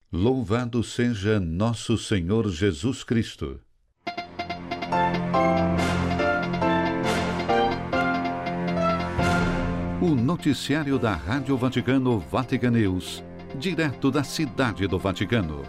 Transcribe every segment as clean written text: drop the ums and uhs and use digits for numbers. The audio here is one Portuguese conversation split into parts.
Louvado seja nosso Senhor Jesus Cristo. O noticiário da Rádio Vaticano Vatican News, direto da Cidade do Vaticano.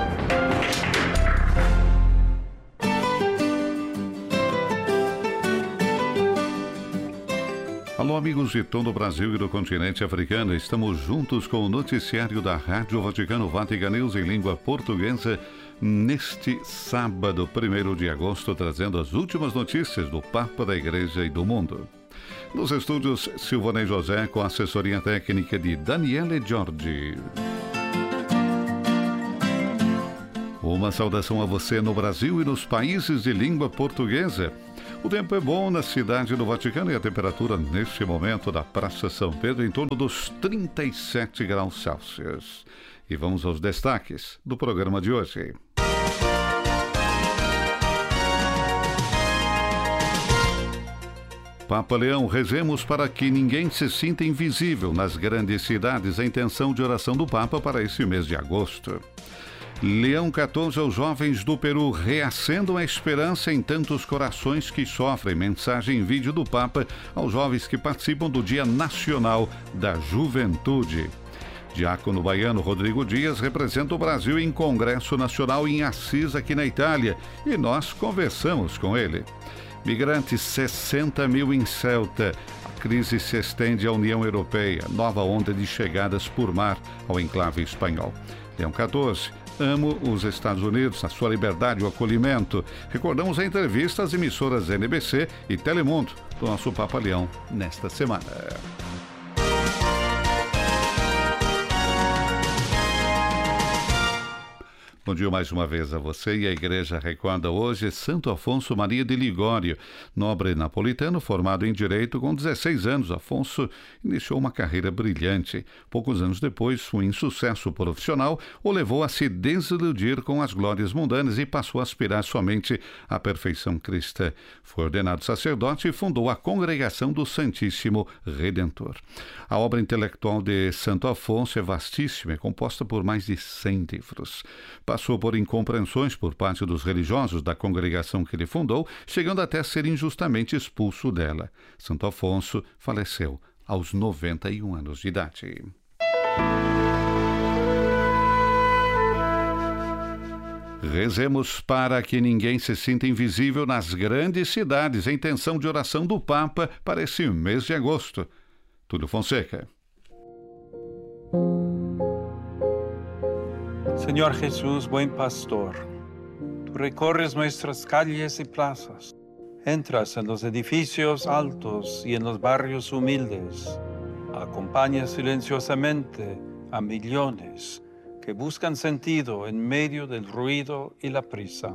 Alô, amigos de todo o Brasil e do continente africano. Estamos juntos com o noticiário da Rádio Vaticano Vatican News em língua portuguesa neste sábado, 1º de agosto, trazendo as últimas notícias do Papa, da Igreja e do mundo. Nos estúdios, Silvanei José, com a assessoria técnica de Daniele Giorgi. Uma saudação a você no Brasil e nos países de língua portuguesa. O tempo é bom na Cidade do Vaticano e a temperatura neste momento da Praça São Pedro em torno dos 37 graus Celsius. E vamos aos destaques do programa de hoje. Papa Leão, rezemos para que ninguém se sinta invisível nas grandes cidades. A intenção de oração do Papa para esse mês de agosto. Leão XIV aos jovens do Peru, reacendam a esperança em tantos corações que sofrem. Mensagem em vídeo do Papa aos jovens que participam do Dia Nacional da Juventude. Diácono baiano Rodrigo Dias representa o Brasil em Congresso Nacional em Assis, aqui na Itália, e nós conversamos com ele. Migrantes, 60 mil em Ceuta. A crise se estende à União Europeia. Nova onda de chegadas por mar ao enclave espanhol. Leão XIV, amo os Estados Unidos, a sua liberdade e o acolhimento. Recordamos a entrevista às emissoras NBC e Telemundo do nosso Papa Leão nesta semana. Bom dia mais uma vez a você, e a Igreja recorda hoje Santo Afonso Maria de Ligório, nobre napolitano formado em Direito com 16 anos. Afonso iniciou uma carreira brilhante. Poucos anos depois, o insucesso profissional o levou a se desiludir com as glórias mundanas e passou a aspirar somente à perfeição cristã. Foi ordenado sacerdote e fundou a Congregação do Santíssimo Redentor. A obra intelectual de Santo Afonso é vastíssima, é composta por mais de 100 livros. Passou por incompreensões por parte dos religiosos da congregação que ele fundou, chegando até a ser injustamente expulso dela. Santo Afonso faleceu aos 91 anos de idade. Rezemos para que ninguém se sinta invisível nas grandes cidades. A intenção de oração do Papa para esse mês de agosto. Túlio Fonseca. Señor Jesús, buen pastor, tú recorres nuestras calles y plazas, entras en los edificios altos y en los barrios humildes, acompañas silenciosamente a millones que buscan sentido en medio del ruido y la prisa.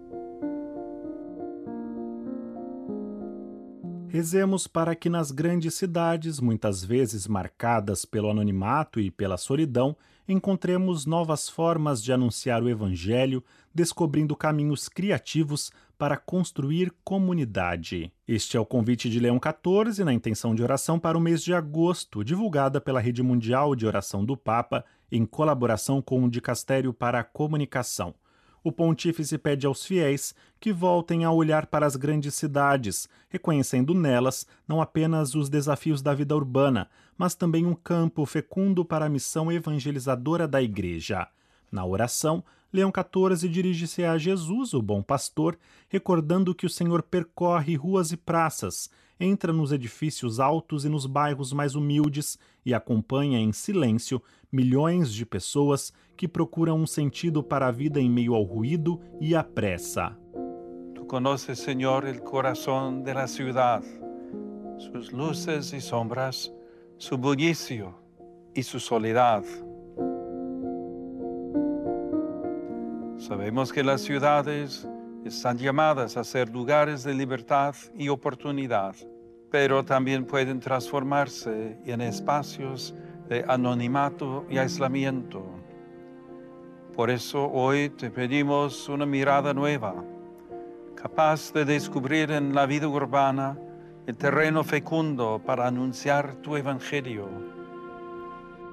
Rezemos para que nas grandes cidades, muitas vezes marcadas pelo anonimato e pela solidão, encontremos novas formas de anunciar o Evangelho, descobrindo caminhos criativos para construir comunidade. Este é o convite de Leão XIV na intenção de oração para o mês de agosto, divulgada pela Rede Mundial de Oração do Papa, em colaboração com o Dicastério para a Comunicação. O pontífice pede aos fiéis que voltem a olhar para as grandes cidades, reconhecendo nelas não apenas os desafios da vida urbana, mas também um campo fecundo para a missão evangelizadora da Igreja. Na oração, Leão XIV dirige-se a Jesus, o bom pastor, recordando que o Senhor percorre ruas e praças, entra nos edifícios altos e nos bairros mais humildes e acompanha em silêncio milhões de pessoas que procuram um sentido para a vida em meio ao ruído e à pressa. Tú conoces, Señor, el corazón de la ciudad, sus luces y sombras, su bullicio y su soledad. Sabemos que las ciudades están llamadas a ser lugares de libertad y oportunidad, pero también pueden transformarse en espacios de anonimato y aislamiento. Por eso hoy te pedimos una mirada nueva, capaz de descubrir en la vida urbana el terreno fecundo para anunciar tu evangelio.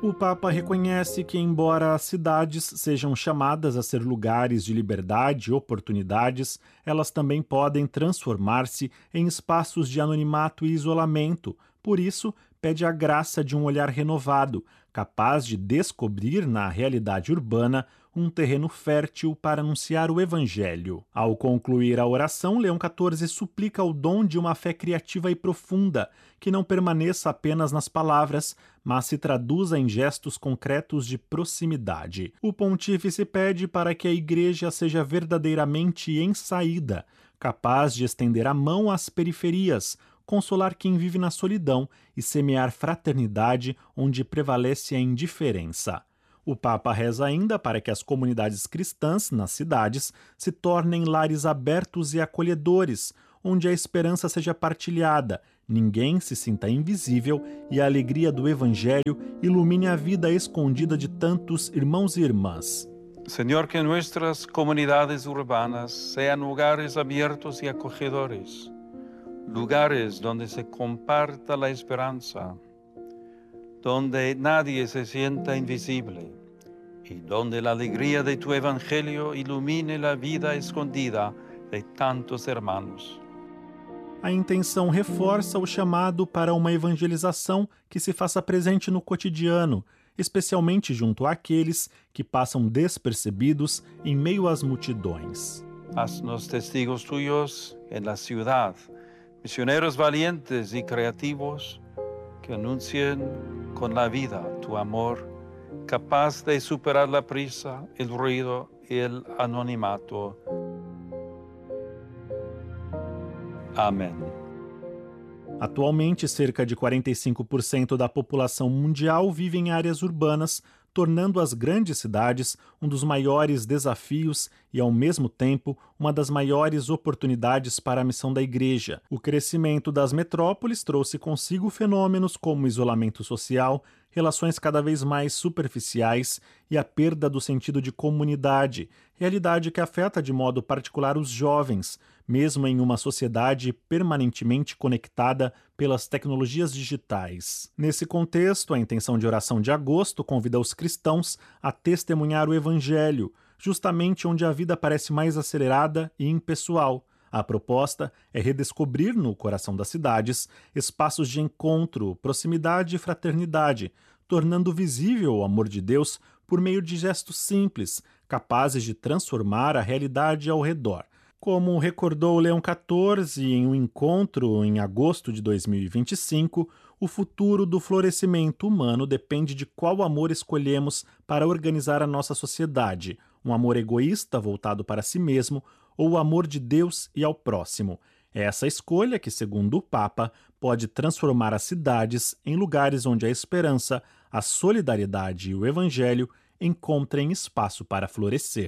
O Papa reconhece que, embora as cidades sejam chamadas a ser lugares de liberdade e oportunidades, elas também podem transformar-se em espaços de anonimato e isolamento. Por isso, pede a graça de um olhar renovado, capaz de descobrir na realidade urbana um terreno fértil para anunciar o Evangelho. Ao concluir a oração, Leão XIV suplica o dom de uma fé criativa e profunda, que não permaneça apenas nas palavras, mas se traduza em gestos concretos de proximidade. O pontífice pede para que a Igreja seja verdadeiramente em saída, capaz de estender a mão às periferias, consolar quem vive na solidão e semear fraternidade onde prevalece a indiferença. O Papa reza ainda para que as comunidades cristãs nas cidades se tornem lares abertos e acolhedores, onde a esperança seja partilhada, ninguém se sinta invisível e a alegria do Evangelho ilumine a vida escondida de tantos irmãos e irmãs. Señor, que nuestras comunidades urbanas sean lugares abiertos y acogedores, lugares donde se comparta la esperanza, donde nadie se sienta invisible y donde la alegría de tu Evangelio ilumine la vida escondida de tantos hermanos. A intenção reforça o chamado para uma evangelização que se faça presente no cotidiano, especialmente junto àqueles que passam despercebidos em meio às multidões. Haznos testigos tuyos en la ciudad, misioneros valientes y creativos que anuncien con la vida tu amor, capaz de superar la prisa, el ruido y el anonimato. Amém. Atualmente, cerca de 45% da população mundial vive em áreas urbanas, tornando as grandes cidades um dos maiores desafios e, ao mesmo tempo, uma das maiores oportunidades para a missão da Igreja. O crescimento das metrópoles trouxe consigo fenômenos como isolamento social, relações cada vez mais superficiais e a perda do sentido de comunidade, realidade que afeta de modo particular os jovens, mesmo em uma sociedade permanentemente conectada pelas tecnologias digitais. Nesse contexto, a intenção de oração de agosto convida os cristãos a testemunhar o Evangelho, justamente onde a vida parece mais acelerada e impessoal. A proposta é redescobrir no coração das cidades espaços de encontro, proximidade e fraternidade, tornando visível o amor de Deus por meio de gestos simples, capazes de transformar a realidade ao redor. Como recordou Leão XIV em um encontro em agosto de 2025, o futuro do florescimento humano depende de qual amor escolhemos para organizar a nossa sociedade, um amor egoísta voltado para si mesmo ou o amor de Deus e ao próximo. É essa escolha que, segundo o Papa, pode transformar as cidades em lugares onde a esperança, a solidariedade e o Evangelho encontrem espaço para florescer.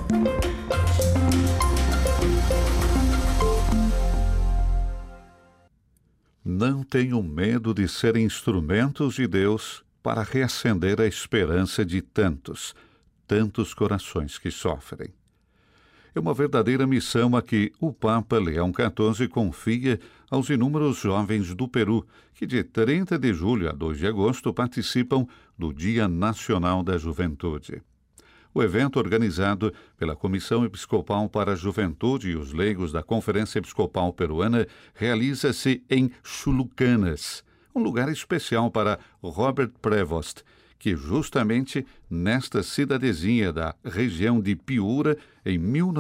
Não tenham medo de serem instrumentos de Deus para reacender a esperança de tantos corações que sofrem. É uma verdadeira missão a que o Papa Leão XIV confia aos inúmeros jovens do Peru, que de 30 de julho a 2 de agosto participam do Dia Nacional da Juventude. O evento, organizado pela Comissão Episcopal para a Juventude e os leigos da Conferência Episcopal Peruana, realiza-se em Chulucanas, um lugar especial para Robert Prevost, que justamente nesta cidadezinha da região de Piura, em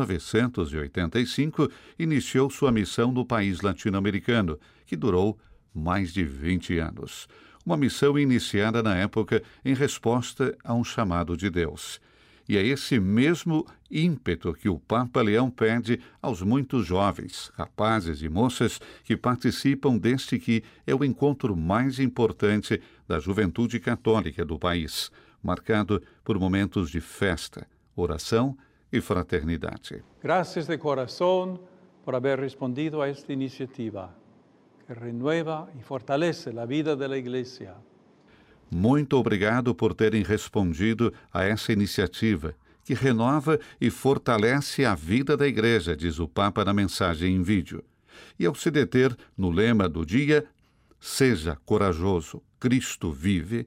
1985, iniciou sua missão no país latino-americano, que durou mais de 20 anos. Uma missão iniciada na época em resposta a um chamado de Deus. E é esse mesmo ímpeto que o Papa Leão pede aos muitos jovens, rapazes e moças que participam deste que é o encontro mais importante da juventude católica do país, marcado por momentos de festa, oração e fraternidade. Gracias de corazón por haber respondido a esta iniciativa, que renueva y fortalece la vida de la Iglesia. Muito obrigado por terem respondido a essa iniciativa, que renova e fortalece a vida da Igreja, diz o Papa na mensagem em vídeo. E ao se deter no lema do dia, seja corajoso, Cristo vive,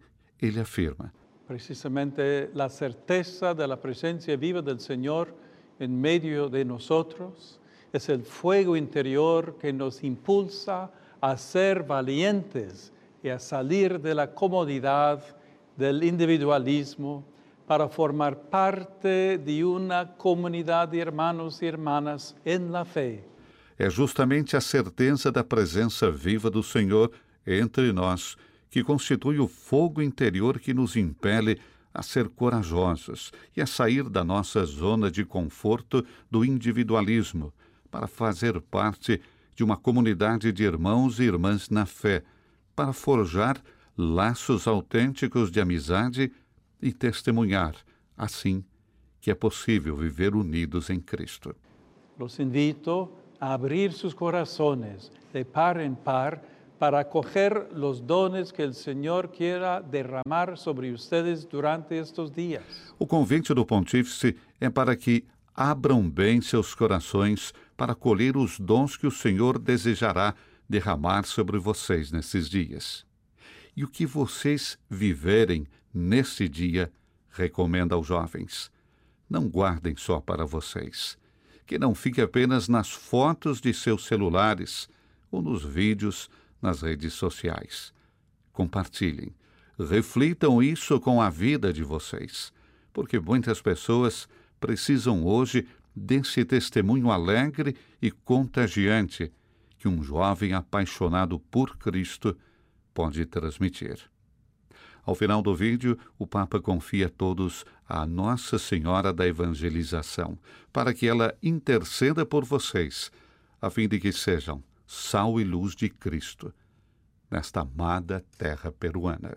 ele afirma: Precisamente la certeza de la presencia viva del Señor en medio de nosotros es el fuego interior que nos impulsa a ser valientes y a salir de la comodidad del individualismo para formar parte de una comunidad de hermanos y hermanas en la fe. É justamente a certeza da presença viva do Senhor entre nós que constitui o fogo interior que nos impele a ser corajosos e a sair da nossa zona de conforto do individualismo para fazer parte de uma comunidade de irmãos e irmãs na fé, para forjar laços autênticos de amizade e testemunhar, assim, que é possível viver unidos em Cristo. Los invito a abrir sus corazones de par en par para acoger los dones que el Señor quiera derramar sobre ustedes durante estos días. O convite do Pontífice é para que abram bem seus corações para colher os dons que o Senhor desejará derramar sobre vocês nesses dias. E o que vocês viverem nesse dia, recomenda aos jovens, não guardem só para vocês, que não fique apenas nas fotos de seus celulares ou nos vídeos nas redes sociais. Compartilhem, reflitam isso com a vida de vocês, porque muitas pessoas precisam hoje desse testemunho alegre e contagiante que um jovem apaixonado por Cristo pode transmitir. Ao final do vídeo, o Papa confia todos a Nossa Senhora da Evangelização, para que ela interceda por vocês, a fim de que sejam sal e luz de Cristo nesta amada terra peruana.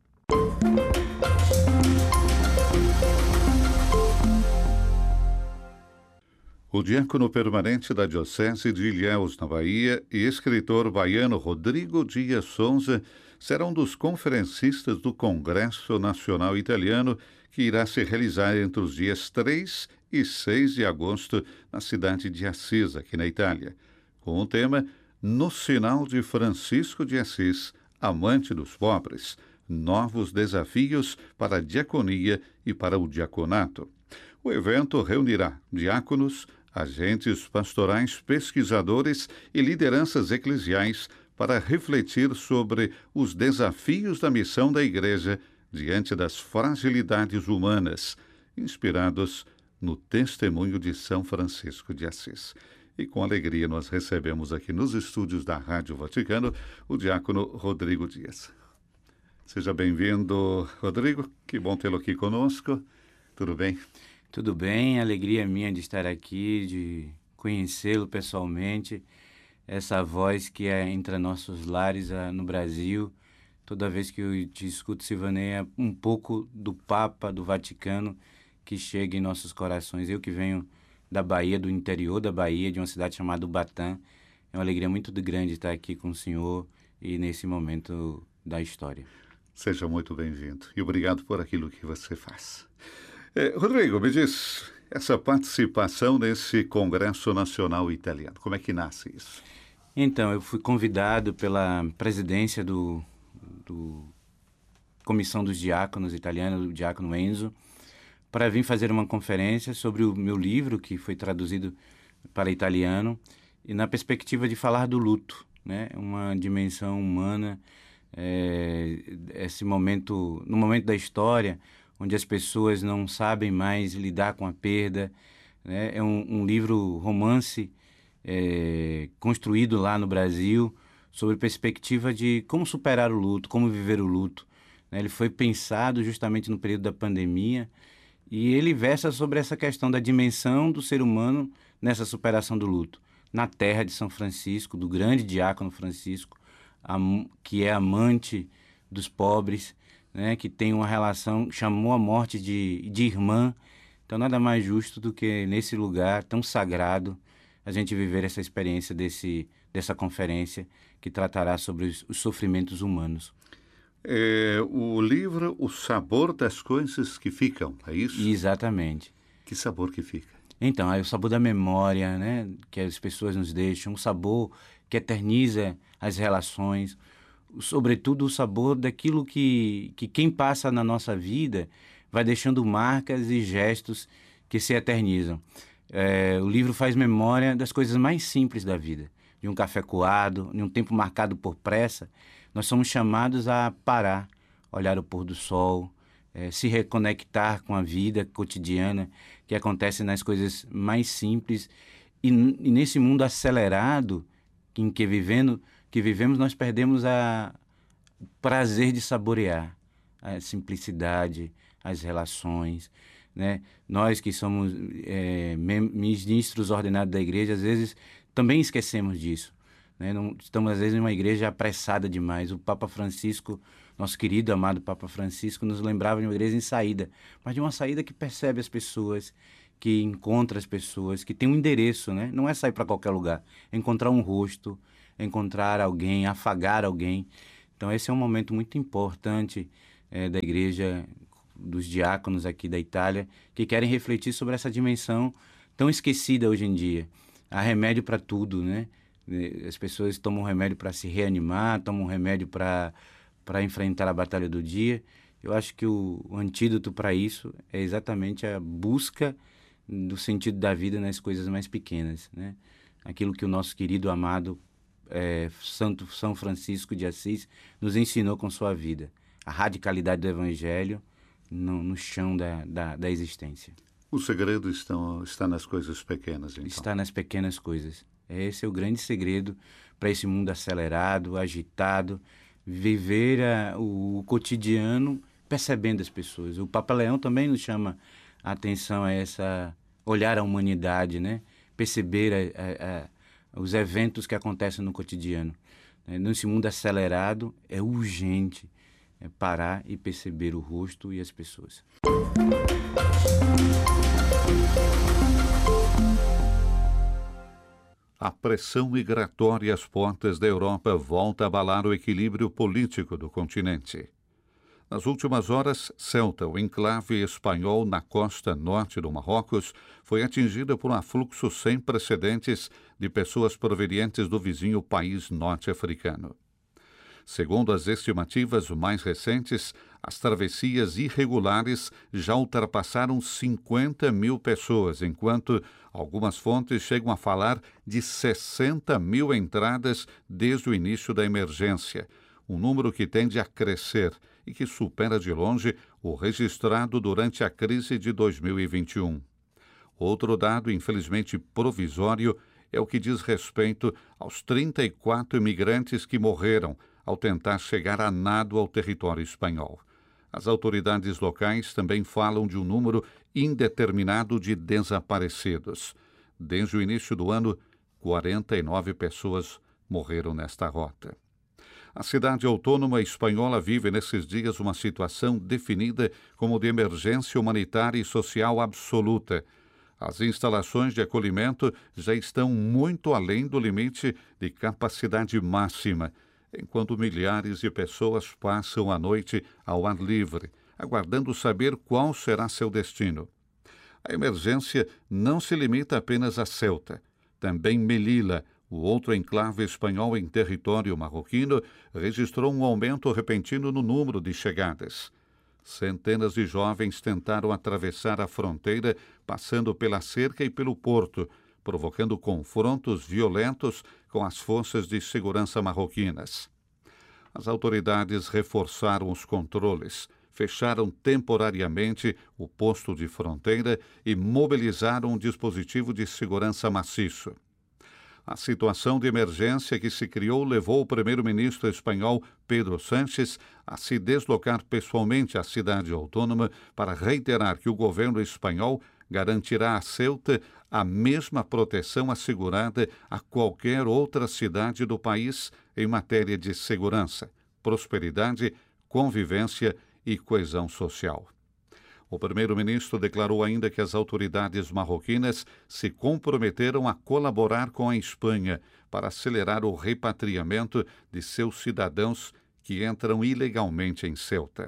O diácono permanente da Diocese de Ilhéus, na Bahia, e escritor baiano Rodrigo Dias Souza será um dos conferencistas do Congresso Nacional Italiano, que irá se realizar entre os dias 3 e 6 de agosto na cidade de Assis, aqui na Itália, com o tema No Sinal de Francisco de Assis, amante dos pobres, novos desafios para a diaconia e para o diaconato. O evento reunirá diáconos, agentes pastorais, pesquisadores e lideranças eclesiais para refletir sobre os desafios da missão da Igreja diante das fragilidades humanas, inspirados no testemunho de São Francisco de Assis. E com alegria nós recebemos aqui nos estúdios da Rádio Vaticano o diácono Rodrigo Dias. Seja bem-vindo, Rodrigo. Que bom tê-lo aqui conosco. Tudo bem? Tudo bem, alegria minha de estar aqui, de conhecê-lo pessoalmente, essa voz que é entre nossos lares no Brasil. Toda vez que eu te escuto, Silvaneia, um pouco do Papa, do Vaticano, que chega em nossos corações. Eu que venho da Bahia, do interior da Bahia, de uma cidade chamada Ubatã, é uma alegria muito grande estar aqui com o senhor e nesse momento da história. Seja muito bem-vindo e obrigado por aquilo que você faz. Rodrigo, me diz, essa participação nesse Congresso Nacional Italiano, como é que nasce isso? Então, eu fui convidado pela presidência do Comissão dos Diáconos italiana, do diácono Enzo, para vir fazer uma conferência sobre o meu livro, que foi traduzido para italiano, e na perspectiva de falar do luto, né? Uma dimensão humana, esse momento, no momento da história, onde as pessoas não sabem mais lidar com a perda, né? É um livro romance construído lá no Brasil sobre perspectiva de como superar o luto, como viver o luto, né? Ele foi pensado justamente no período da pandemia e ele versa sobre essa questão da dimensão do ser humano nessa superação do luto. Na terra de São Francisco, do grande diácono Francisco, que é amante dos pobres, né, que tem uma relação, chamou a morte de irmã. Então nada mais justo do que nesse lugar tão sagrado a gente viver essa experiência dessa conferência que tratará sobre os sofrimentos humanos. O livro O Sabor das Coisas que Ficam, é isso? Exatamente. Que sabor que fica? Então, é o sabor da memória, né, que as pessoas nos deixam, um sabor que eterniza as relações, sobretudo, o sabor daquilo que quem passa na nossa vida vai deixando marcas e gestos que se eternizam. O livro faz memória das coisas mais simples da vida, de um café coado, de um tempo marcado por pressa. Nós somos chamados a parar, olhar o pôr do sol, se reconectar com a vida cotidiana que acontece nas coisas mais simples. E nesse mundo acelerado em que vivemos, nós perdemos o prazer de saborear a simplicidade, as relações, né? Nós que somos ministros ordenados da igreja, às vezes também esquecemos disso, né? Não, estamos às vezes em uma igreja apressada demais. O Papa Francisco, nosso querido, amado Papa Francisco, nos lembrava de uma igreja em saída, mas de uma saída que percebe as pessoas, que encontra as pessoas, que tem um endereço, né? Não é sair para qualquer lugar, é encontrar um rosto, encontrar alguém, afagar alguém. Então esse é um momento muito importante da igreja, dos diáconos aqui da Itália, que querem refletir sobre essa dimensão tão esquecida hoje em dia. Há remédio para tudo, né? As pessoas tomam remédio para se reanimar, tomam remédio para enfrentar a batalha do dia. Eu acho que o antídoto para isso é exatamente a busca do sentido da vida nas coisas mais pequenas, né? Aquilo que o nosso querido, amado Santo São Francisco de Assis nos ensinou com sua vida. A radicalidade do Evangelho no chão da existência. O segredo está nas coisas pequenas, então. Está nas pequenas coisas. Esse é o grande segredo para esse mundo acelerado, agitado, viver o cotidiano percebendo as pessoas. O Papa Leão também nos chama a atenção a olhar a humanidade, né? Perceber os eventos que acontecem no cotidiano. Nesse mundo acelerado, é urgente parar e perceber o rosto e as pessoas. A pressão migratória às portas da Europa volta a abalar o equilíbrio político do continente. Nas últimas horas, Ceuta, o enclave espanhol na costa norte do Marrocos, foi atingida por um afluxo sem precedentes de pessoas provenientes do vizinho país norte-africano. Segundo as estimativas mais recentes, as travessias irregulares já ultrapassaram 50 mil pessoas, enquanto algumas fontes chegam a falar de 60 mil entradas desde o início da emergência, um número que tende a crescer e que supera de longe o registrado durante a crise de 2021. Outro dado, infelizmente provisório, é o que diz respeito aos 34 imigrantes que morreram ao tentar chegar a nado ao território espanhol. As autoridades locais também falam de um número indeterminado de desaparecidos. Desde o início do ano, 49 pessoas morreram nesta rota. A cidade autônoma espanhola vive nesses dias uma situação definida como de emergência humanitária e social absoluta. As instalações de acolhimento já estão muito além do limite de capacidade máxima, enquanto milhares de pessoas passam a noite ao ar livre, aguardando saber qual será seu destino. A emergência não se limita apenas a Ceuta. Também Melilla, o outro enclave espanhol em território marroquino, registrou um aumento repentino no número de chegadas. Centenas de jovens tentaram atravessar a fronteira, passando pela cerca e pelo porto, provocando confrontos violentos com as forças de segurança marroquinas. As autoridades reforçaram os controles, fecharam temporariamente o posto de fronteira e mobilizaram um dispositivo de segurança maciço. A situação de emergência que se criou levou o primeiro-ministro espanhol Pedro Sánchez a se deslocar pessoalmente à cidade autônoma para reiterar que o governo espanhol garantirá a Ceuta a mesma proteção assegurada a qualquer outra cidade do país em matéria de segurança, prosperidade, convivência e coesão social. O primeiro-ministro declarou ainda que as autoridades marroquinas se comprometeram a colaborar com a Espanha para acelerar o repatriamento de seus cidadãos que entram ilegalmente em Ceuta.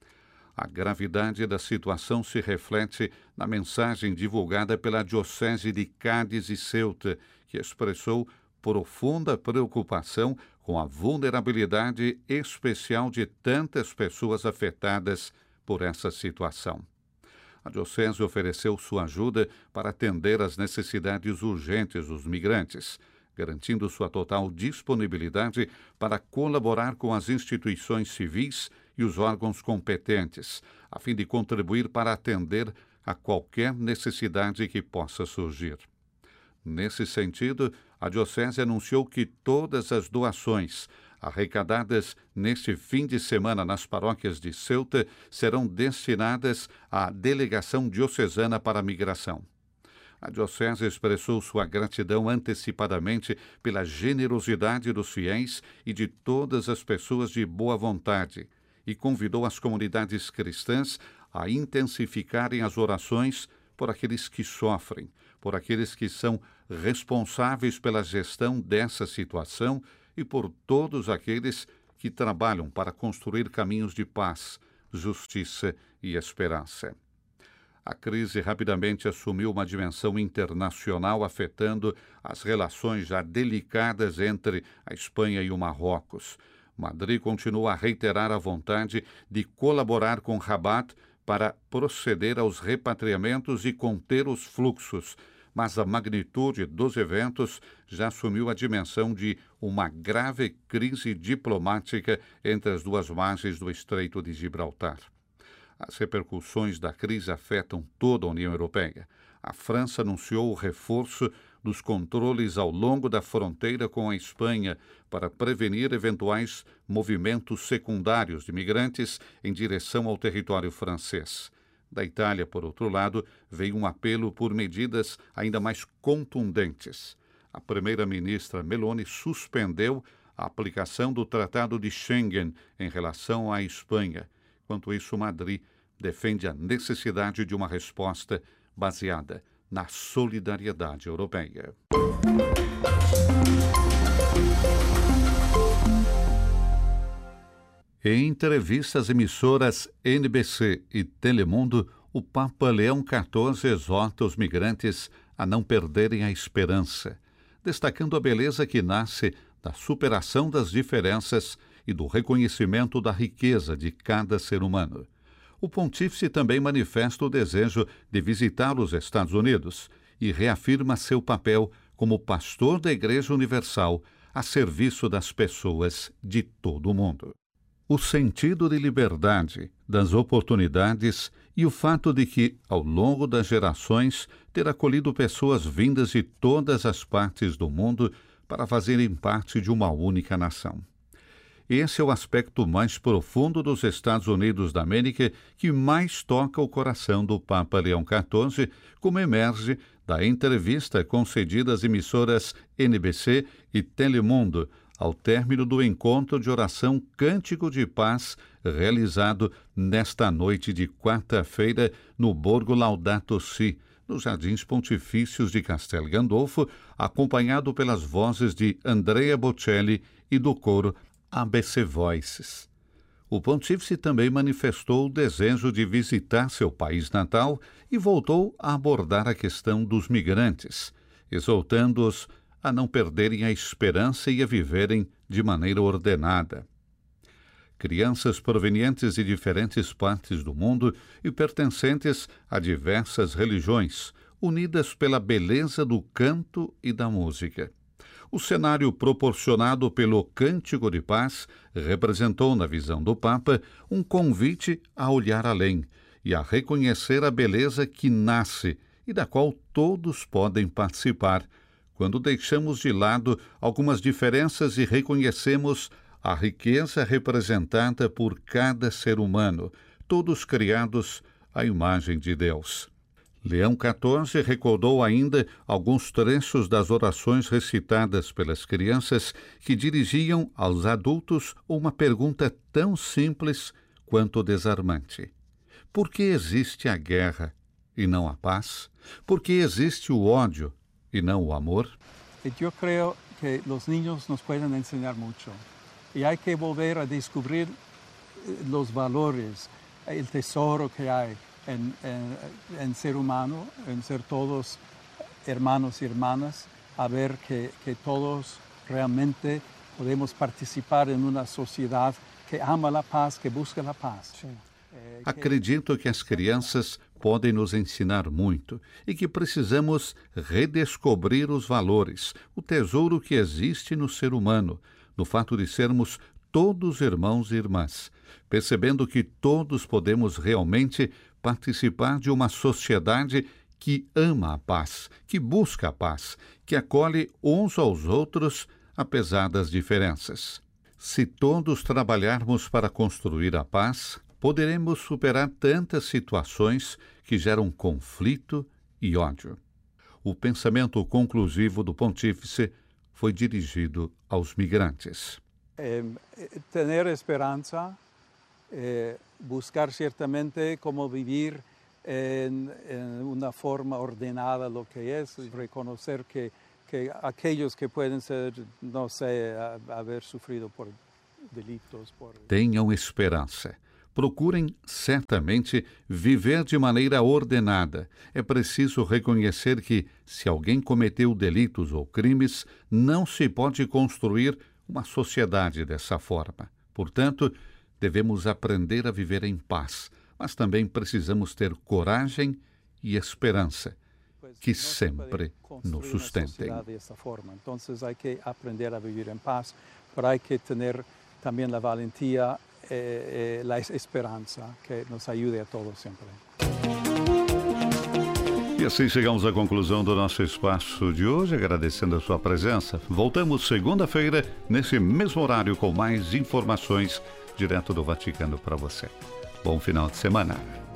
A gravidade da situação se reflete na mensagem divulgada pela Diocese de Cádiz e Ceuta, que expressou profunda preocupação com a vulnerabilidade especial de tantas pessoas afetadas por essa situação. A Diocese ofereceu sua ajuda para atender às necessidades urgentes dos migrantes, garantindo sua total disponibilidade para colaborar com as instituições civis e os órgãos competentes, a fim de contribuir para atender a qualquer necessidade que possa surgir. Nesse sentido, a Diocese anunciou que todas as doações arrecadadas neste fim de semana nas paróquias de Ceuta serão destinadas à Delegação Diocesana para a Migração. A Diocese expressou sua gratidão antecipadamente pela generosidade dos fiéis e de todas as pessoas de boa vontade e convidou as comunidades cristãs a intensificarem as orações por aqueles que sofrem, por aqueles que são responsáveis pela gestão dessa situação e por todos aqueles que trabalham para construir caminhos de paz, justiça e esperança. A crise rapidamente assumiu uma dimensão internacional, afetando as relações já delicadas entre a Espanha e o Marrocos. Madrid continua a reiterar a vontade de colaborar com Rabat para proceder aos repatriamentos e conter os fluxos, mas a magnitude dos eventos já assumiu a dimensão de uma grave crise diplomática entre as duas margens do Estreito de Gibraltar. As repercussões da crise afetam toda a União Europeia. A França anunciou o reforço dos controles ao longo da fronteira com a Espanha para prevenir eventuais movimentos secundários de migrantes em direção ao território francês. Da Itália, por outro lado, veio um apelo por medidas ainda mais contundentes. A primeira-ministra Meloni suspendeu a aplicação do Tratado de Schengen em relação à Espanha. Enquanto isso, Madrid defende a necessidade de uma resposta baseada na solidariedade europeia. Em entrevista às emissoras NBC e Telemundo, o Papa Leão XIV exorta os migrantes a não perderem a esperança, destacando a beleza que nasce da superação das diferenças e do reconhecimento da riqueza de cada ser humano. O pontífice também manifesta o desejo de visitar os Estados Unidos e reafirma seu papel como pastor da Igreja Universal a serviço das pessoas de todo o mundo. O sentido de liberdade, das oportunidades e o fato de que, ao longo das gerações, ter acolhido pessoas vindas de todas as partes do mundo para fazerem parte de uma única nação. Esse é o aspecto mais profundo dos Estados Unidos da América que mais toca o coração do Papa Leão XIV, como emerge da entrevista concedida às emissoras NBC e Telemundo, ao término do encontro de oração Cântico de Paz, realizado nesta noite de quarta-feira no Borgo Laudato Si, nos Jardins Pontifícios de Castel Gandolfo, acompanhado pelas vozes de Andrea Bocelli e do coro ABC Voices. O pontífice também manifestou o desejo de visitar seu país natal e voltou a abordar a questão dos migrantes, exortando-os a não perderem a esperança e a viverem de maneira ordenada. Crianças provenientes de diferentes partes do mundo e pertencentes a diversas religiões, unidas pela beleza do canto e da música. O cenário proporcionado pelo Cântico de Paz representou, na visão do Papa, um convite a olhar além e a reconhecer a beleza que nasce e da qual todos podem participar, quando deixamos de lado algumas diferenças e reconhecemos a riqueza representada por cada ser humano, todos criados à imagem de Deus. Leão XIV recordou ainda alguns trechos das orações recitadas pelas crianças que dirigiam aos adultos uma pergunta tão simples quanto desarmante. Por que existe a guerra e não a paz? Por que existe o ódio e não o amor? Eu creo que os niños nos pueden enseñar mucho y hay que volver a descubrir los valores, el tesoro que hay en ser humano, en ser todos hermanos y hermanas, a ver que todos realmente podemos participar em uma sociedade que ama a paz, que busca a paz. Sim. Acredito que as crianças podem nos ensinar muito e que precisamos redescobrir os valores, o tesouro que existe no ser humano, no fato de sermos todos irmãos e irmãs, percebendo que todos podemos realmente participar de uma sociedade que ama a paz, que busca a paz, que acolhe uns aos outros apesar das diferenças. Se todos trabalharmos para construir a paz, poderemos superar tantas situações que geram conflito e ódio. O pensamento conclusivo do pontífice foi dirigido aos migrantes. Ter esperança, buscar certamente como viver em uma forma ordenada lo que é, reconocer que aqueles que podem ser, não sei, haver sofrido por delitos. Tenham esperança. Procurem certamente viver de maneira ordenada. É preciso reconhecer que, se alguém cometeu delitos ou crimes, não se pode construir uma sociedade dessa forma. Portanto, devemos aprender a viver em paz, mas também precisamos ter coragem e esperança que sempre nos sustentem. Então, há que aprender a viver em paz, mas há que ter também a valentia e a esperança que nos ajude a todos sempre. E assim chegamos à conclusão do nosso espaço de hoje, agradecendo a sua presença. Voltamos segunda-feira, nesse mesmo horário, com mais informações direto do Vaticano para você. Bom final de semana.